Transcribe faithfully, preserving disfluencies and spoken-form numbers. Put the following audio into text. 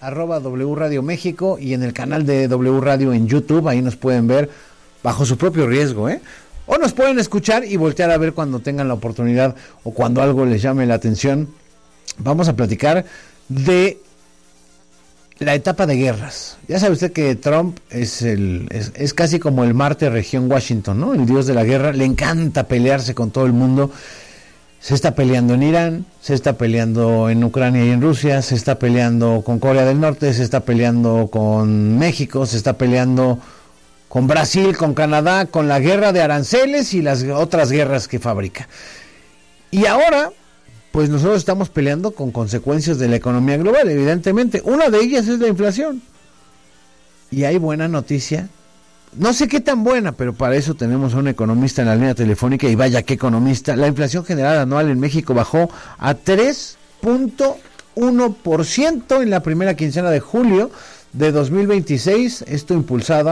arroba W Radio México, y en el canal de W Radio en YouTube, ahí nos pueden ver bajo su propio riesgo, ¿eh? O nos pueden escuchar y voltear a ver cuando tengan la oportunidad o cuando algo les llame la atención. Vamos a platicar de la etapa de guerras. Ya sabe usted que Trump es el es, es casi como el Marte región Washington, ¿no? El dios de la guerra. Le encanta pelearse con todo el mundo. Se está peleando en Irán, se está peleando en Ucrania y en Rusia, se está peleando con Corea del Norte, se está peleando con México, se está peleando con Brasil, con Canadá, con la guerra de aranceles y las otras guerras que fabrica. Y ahora, pues nosotros estamos peleando con consecuencias de la economía global, evidentemente. Una de ellas es la inflación. Y hay buena noticia. No sé qué tan buena, pero para eso tenemos a un economista en la línea telefónica, y vaya qué economista. La inflación general anual en México bajó a tres punto uno por ciento en la primera quincena de julio de dos mil veintiséis, esto impulsada